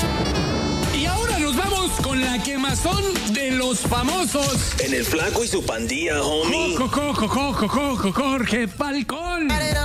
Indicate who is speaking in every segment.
Speaker 1: Y ahora nos vamos con la quemazón de los famosos.
Speaker 2: En el Flaco y su pandilla, homie.
Speaker 1: Jorge Falcón.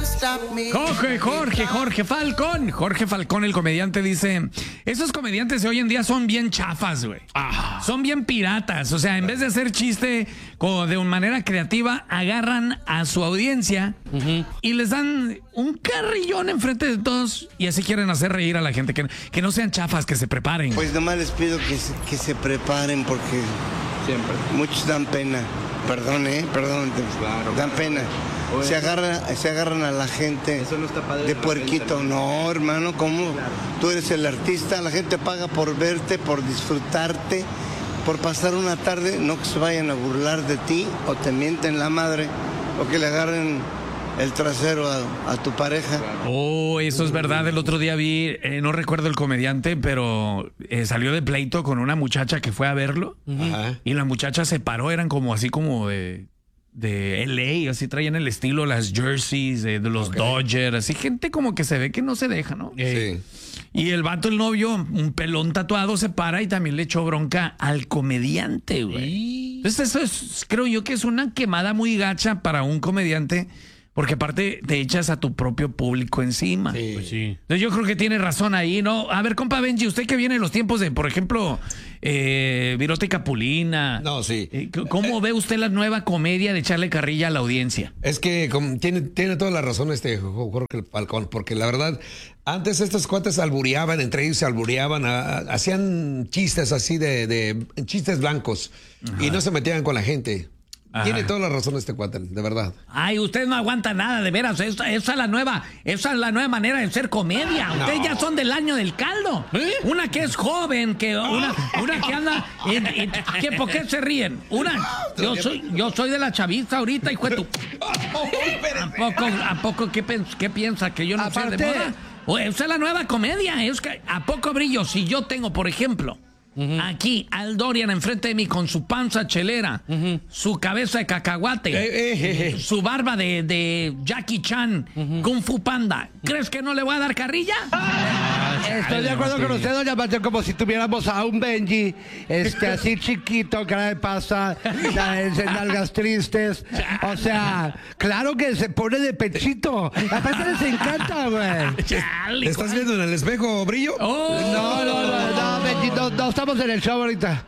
Speaker 1: Jorge Falcón. Jorge Falcón, el comediante, dice: esos comediantes de hoy en día son bien chafas, güey. Son bien piratas. O sea, en vez de hacer chiste de una manera creativa, agarran a su audiencia y les dan un carrillón enfrente de todos y así quieren hacer reír a la gente. Que no sean chafas, que se preparen.
Speaker 3: Pues nomás les pido que se preparen porque siempre muchos dan pena. Perdón,
Speaker 4: Claro,
Speaker 3: dan pena. Se agarran a la gente.
Speaker 4: Eso no está padre
Speaker 3: de puerquito. No, hermano, ¿cómo?
Speaker 4: Claro.
Speaker 3: Tú eres el artista, la gente paga por verte, por disfrutarte, por pasar una tarde, no que se vayan a burlar de ti o te mienten la madre o que le agarren el trasero a tu pareja.
Speaker 1: Oh, eso es verdad. El otro día vi, no recuerdo el comediante, pero salió de pleito con una muchacha que fue a verlo.
Speaker 4: Ajá.
Speaker 1: Y la muchacha se paró, eran como así como de LA, así traían el estilo, las jerseys de los Dodgers, así gente como que se ve que no se deja, ¿no?
Speaker 4: Sí.
Speaker 1: Y el vato, el novio, un pelón tatuado, se para y también le echó bronca al comediante, güey. Entonces eso creo yo que es una quemada muy gacha para un comediante. Porque aparte te echas a tu propio público encima.
Speaker 4: Sí.
Speaker 1: Pues sí. Entonces yo creo que tiene razón ahí, ¿no? A ver, compa Benji, usted que viene en los tiempos de, por ejemplo, Virote y Capulina.
Speaker 4: No, sí.
Speaker 1: ¿Cómo ve usted la nueva comedia de echarle carrilla a la audiencia?
Speaker 4: Es que tiene toda la razón Jorge Falcón, porque la verdad, antes estos cuates albureaban, entre ellos se albureaban, hacían chistes así de chistes blancos. Ajá. Y no se metían con la gente. Ajá. Tiene toda la razón este cuate, de verdad.
Speaker 1: Ay, usted no aguanta nada, de veras. Esa es la nueva manera de ser comedia. Ustedes ya son del año del caldo. Una que es joven, una que anda. ¿Por qué se ríen? Yo soy de la chaviza ahorita, hijo de tu. ¿A poco qué piensa? ¿Que yo no soy de moda? Esa es la nueva comedia. Es que, ¿a poco brillo? Si yo tengo, por ejemplo, aquí Al Dorian enfrente de mí con su panza chelera, su cabeza de cacahuate, su barba de Jackie Chan, Kung Fu Panda. ¿Crees que no le voy a dar carrilla?
Speaker 5: Estoy de acuerdo con usted, doña Mateo, como si tuviéramos a un Benji, así chiquito, cara de pasa, nalgas tristes. O sea, claro que se pone de pechito. Aparte les encanta, güey.
Speaker 4: ¿Te estás viendo en el espejo, Brillo?
Speaker 5: No, Benji, no estamos en el show ahorita.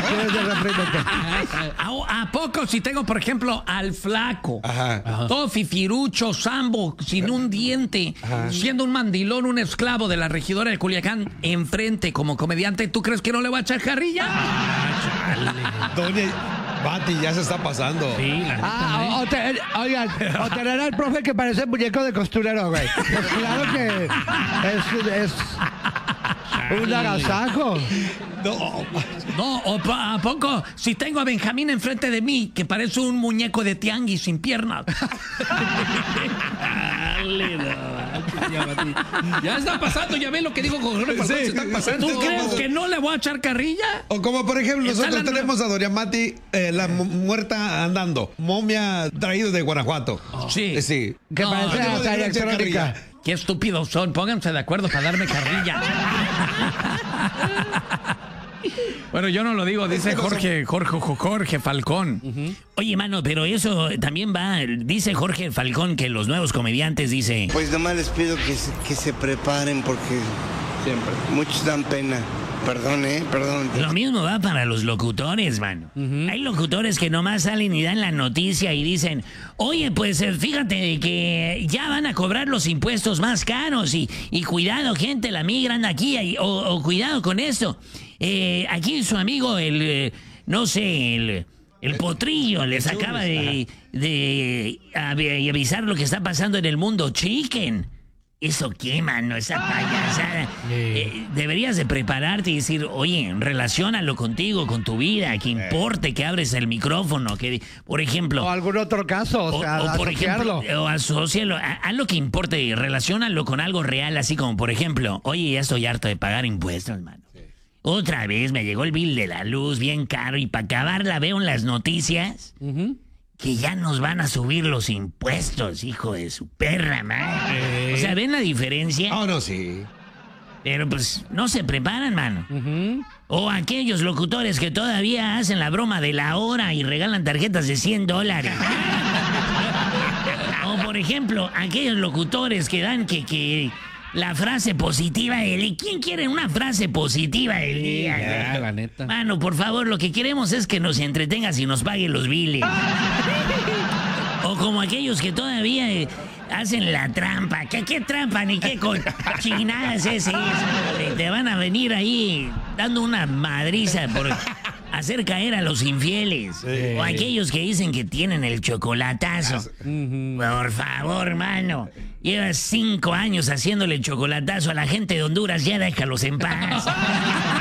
Speaker 1: ¿A poco si tengo, por ejemplo, al Flaco?
Speaker 4: Ajá.
Speaker 1: Todo fifirucho, sambo, sin un diente, siendo un mandilón, un esclavo de la regidora de Culiacán, enfrente como comediante, ¿tú crees que no le va a echar carrilla?
Speaker 4: Doña Bati, ya se está pasando.
Speaker 1: Sí, la neta,
Speaker 5: Oigan, o tener al profe que parece muñeco de costurero, güey. Pues claro que es un agasajo.
Speaker 1: ¿A poco si tengo a Benjamín enfrente de mí que parece un muñeco de tianguis sin piernas?
Speaker 6: Ya está pasando, ya ven lo que digo con Jorge Falcón, se está pasando.
Speaker 1: ¿Tú crees que no le voy a echar carrilla?
Speaker 4: O como por ejemplo, nosotros tenemos a Doña Mati, la muerta andando, momia traído de Guanajuato.
Speaker 1: Sí.
Speaker 4: Sí.
Speaker 5: Que parece hasta electrónica.
Speaker 1: Qué estúpidos son, pónganse de acuerdo para darme carrilla. Bueno, yo no lo digo, dice Jorge Falcón. Oye, mano, pero eso también dice Jorge Falcón que los nuevos comediantes, dice...
Speaker 3: Pues nomás les pido que se preparen porque siempre muchos dan pena. Perdón.
Speaker 1: Lo mismo va para los locutores, mano. Hay locutores que nomás salen y dan la noticia y dicen, oye, pues fíjate que ya van a cobrar los impuestos más caros y cuidado, gente, la migra anda aquí, o cuidado con esto. Aquí su amigo, el Potrillo, les acaba de avisar lo que está pasando en el mundo chicken. ¿Eso qué, mano? Esa payasada. Deberías de prepararte y decir, oye, relaciónalo contigo, con tu vida, que importe que abres el micrófono, que, por ejemplo...
Speaker 5: O algún otro caso, o por
Speaker 1: ejemplo, o asociarlo, haz lo que importe, relaciónalo con algo real, así como, por ejemplo, oye, ya estoy harto de pagar impuestos, mano. Otra vez me llegó el bill de la luz bien caro y para acabarla veo en las noticias... que ya nos van a subir los impuestos, hijo de su perra madre. O sea, ¿ven la diferencia?
Speaker 4: No, sí.
Speaker 1: pero pues no se preparan, mano. O aquellos locutores que todavía hacen la broma de la hora y regalan tarjetas de $100. O por ejemplo, aquellos locutores que dan que la frase positiva del día. ¿Quién quiere una frase positiva del día?
Speaker 6: Ya, la neta.
Speaker 1: Mano, por favor, lo que queremos es que nos entretengas y nos paguen los biles. O como aquellos que todavía hacen la trampa. ¿Qué trampa ni qué cochinadas es eso? Te van a venir ahí dando una madriza por hacer caer a los infieles. Sí. O aquellos que dicen que tienen el chocolatazo. Por favor, hermano. Llevas 5 años haciéndole el chocolatazo a la gente de Honduras. Ya déjalos en paz.